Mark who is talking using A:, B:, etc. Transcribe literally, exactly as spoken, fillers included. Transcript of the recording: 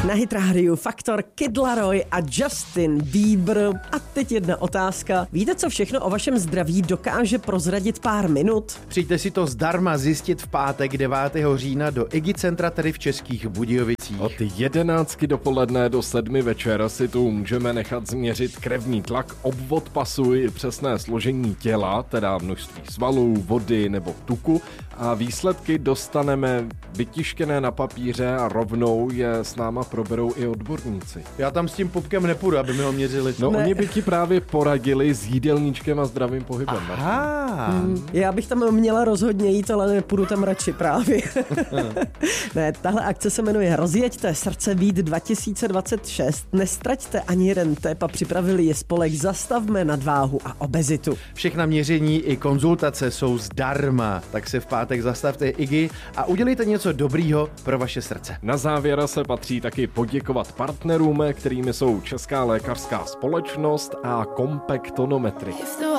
A: Na Hit Radio Faktor, Kid Laroi a Justin Bieber. A teď jedna otázka. Víte, co všechno o vašem zdraví dokáže prozradit pár minut?
B: Přijďte si to zdarma zjistit v pátek devátého října do I G I centra tady v Českých Budějovicích.
C: Od jedenácti dopoledne do sedmi večer si tu můžeme nechat změřit krevní tlak, obvod pasu i přesné složení těla, teda množství svalů, vody nebo tuku, a výsledky dostaneme vytištěné na papíře a rovnou je s náma proberou i odborníci.
B: Já tam s tím pupkem nepůjdu, aby mi ho měřili.
C: No
A: Ne.
C: oni by ti právě poradili s jídelníčkem a zdravým pohybem.
B: Aha.
A: Hmm, já bych tam měla rozhodně jít, ale nepůjdu tam radši právě. Ne, tahle akce se jmenuje Rozjeďte srdce Beat dva tisíce dvacet šest. Nestraťte ani jeden tep a připravili je spolek Zastavme nadváhu a obezitu.
B: Všechna měření i konzultace jsou zdarma, tak se v pátek zastavte I G I a udělejte něco dobrýho pro vaše srdce.
C: Na závěr se patří taky poděkovat partnerům, kterými jsou Česká lékařská společnost a Kompektonometry.